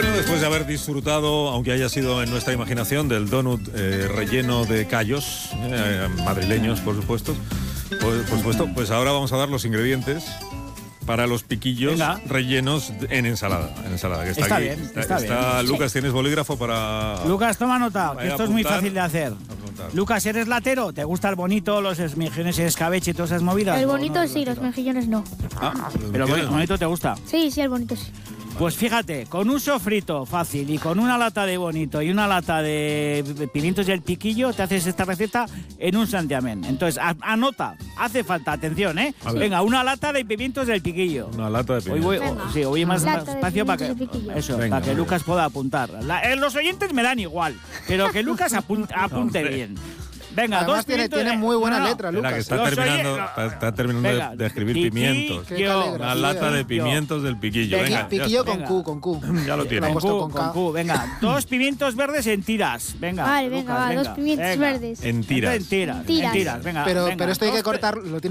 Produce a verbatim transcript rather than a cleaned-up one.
Bueno, después de haber disfrutado, aunque haya sido en nuestra imaginación, del donut eh, relleno de callos, eh, madrileños, por supuesto, pues, por supuesto, pues ahora vamos a dar los ingredientes para los piquillos Venga. rellenos en ensalada. En ensalada que está, Está aquí. bien, está, está está bien. Lucas, ¿tienes bolígrafo para...? Lucas, toma nota, que Vaya, esto es muy apuntar. fácil de hacer. Apuntar. Lucas, ¿eres latero? ¿Te gusta el bonito, los mejillones y escabeche y todas esas movidas? El ¿O bonito no, sí, los latero? mejillones no. Ah, Pero el bonito te gusta. Sí, sí, el bonito sí. Pues fíjate, con un sofrito fácil y con una lata de bonito y una lata de pimientos del piquillo, te haces esta receta en un santiamén. Entonces, a- anota, hace falta, atención, ¿eh? A ver. Venga, una lata de pimientos del piquillo. Una lata de Hoy pimientos. voy, Venga. sí, hoy más, Lata más de espacio para que, pimientos de piquillo. eso, Venga, para que muy Lucas pueda apuntar. La- eh, los oyentes me dan igual, pero que Lucas apun- apunte Hombre. bien. Venga, Además dos tiene, pimientos tiene de- muy buena no, no. letra, Espera, que Lucas. está Los terminando, oye- está, está terminando de- Venga, de, escribir piqui- pimientos. Qué Yo. caligrafía. Una lata de Yo. pimientos del piquillo. Venga, Venga, ya Piquillo está. con Venga. Q, con Q. Ya lo tiene. Lo he Con puesto Q, con con K. Q, venga, dos pimientos verdes en tiras, venga. Vale, Lucas, venga, va, dos pimientos venga. verdes. En tiras. En tiras, En tiras. en tiras, venga. Pero, venga, pero esto hay que dos pe- cortar, lo tienes